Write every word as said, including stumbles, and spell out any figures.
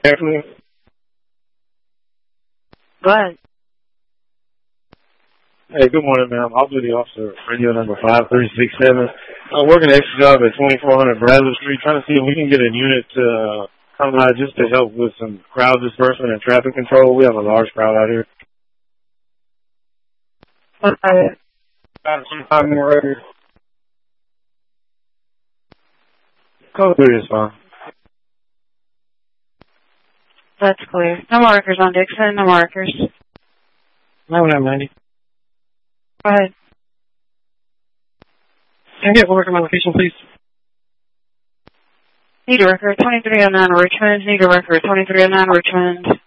Carefully. Go ahead. Hey, good morning, ma'am. Off-duty officer, radio number five three six seven. I'm working an extra job at twenty-four hundred Bradley Street, trying to see if we can get a unit to uh, come by just to help with some crowd disbursement and traffic control. We have a large crowd out here. Okay. About twenty-five minute record. Code three is fine. That's clear. No markers on Dixon, no markers. nine one nine ninety. Go ahead. Can I get one record my location, please? Need a record twenty-three oh nine Richmond. Need a record twenty-three oh nine Richmond.